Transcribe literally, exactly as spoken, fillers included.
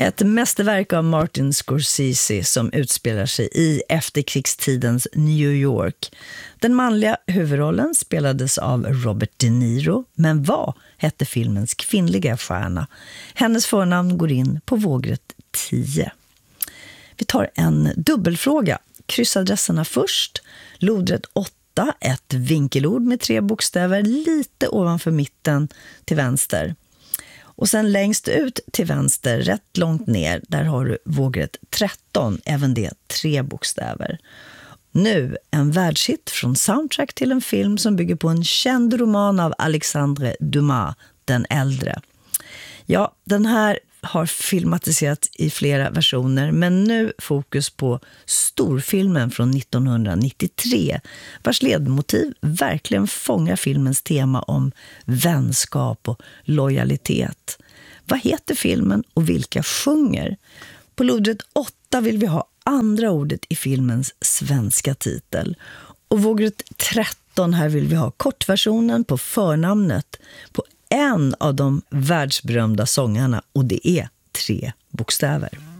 Ett mästerverk av Martin Scorsese som utspelar sig i efterkrigstidens New York. Den manliga huvudrollen spelades av Robert De Niro, men vad hette filmens kvinnliga stjärna? Hennes förnamn går in på vågrätt tio. Vi tar en dubbelfråga. Kryssadresserna först. Lodrätt åtta, ett vinkelord med tre bokstäver lite ovanför mitten till vänster. Och sen längst ut till vänster, rätt långt ner, där har du vågrätt tretton, även det tre bokstäver. Nu en världshit från soundtrack till en film som bygger på en känd roman av Alexandre Dumas, den äldre. Ja, den här har filmatiserats i flera versioner, men nu fokus på storfilmen från nittonhundranittiotre, vars ledmotiv verkligen fångar filmens tema om vänskap och lojalitet. Vad heter filmen och vilka sjunger? På lodrätt åtta vill vi ha andra ordet i filmens svenska titel. Och vågrätt tretton, här vill vi ha kortversionen på förnamnet på en av de världsberömda sångarna, och det är tre bokstäver.